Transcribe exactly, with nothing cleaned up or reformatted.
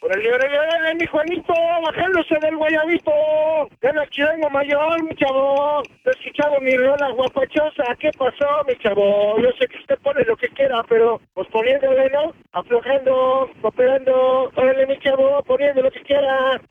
Órale, órale, órale, mi Juanito, bajándose del guayabito. Gana Chirango Mayor, mi chavo. Te he escuchado mi rola guapachosa. ¿Qué pasó, mi chavo? Yo sé que usted pone lo que quiera, pero pues poniéndole, ¿no? Aflojando, cooperando. Órale, mi chavo, poniendo lo que quiera.